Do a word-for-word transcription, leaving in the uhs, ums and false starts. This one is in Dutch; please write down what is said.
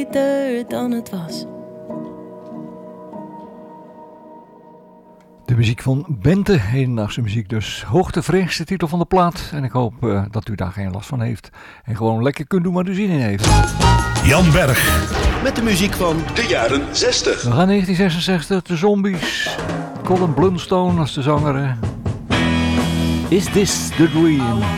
beter dan het was. De muziek van Bente, hedendaagse muziek dus. Hoogtevrees, de titel van de plaat. En ik hoop uh, dat u daar geen last van heeft. En gewoon lekker kunt doen waar u zin in heeft. Jan Berg. Met de muziek van de jaren zestig. We gaan negentien zesenzestig, de Zombies. Colin Blunstone als de zanger. Is This the Dream?